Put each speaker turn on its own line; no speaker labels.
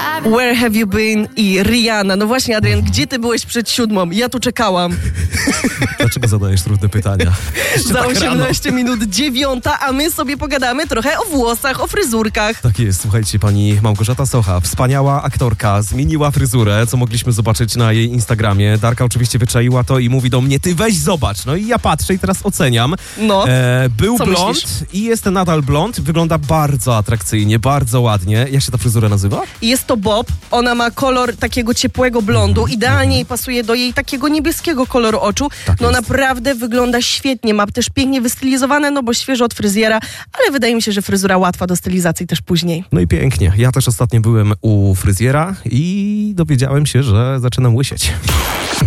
Where have you been i Rihanna. No właśnie, Adrian, gdzie ty byłeś przed 7? Ja tu czekałam.
Dlaczego zadajesz trudne pytania?
Za 18 minut 9, a my sobie pogadamy trochę o włosach, o fryzurkach.
Tak jest, słuchajcie, pani Małgorzata Socha, wspaniała aktorka, zmieniła fryzurę, co mogliśmy zobaczyć na jej Instagramie. Darka oczywiście wyczaiła to i mówi do mnie, ty weź zobacz. No i ja patrzę i teraz oceniam.
No,
był
co
blond
myślisz?
i jest nadal blond, wygląda bardzo atrakcyjnie, bardzo ładnie. Jak się ta fryzura nazywa?
Jest to bob, ona ma kolor takiego ciepłego blondu, idealnie jej pasuje do jej takiego niebieskiego koloru oczu.
Tak
No
jest.
naprawdę wygląda świetnie, ma też pięknie wystylizowane, no bo świeżo od fryzjera, ale wydaje mi się, że fryzura łatwa do stylizacji też później.
No i pięknie. Ja też ostatnio byłem u fryzjera i dowiedziałem się, że zaczynam łysieć.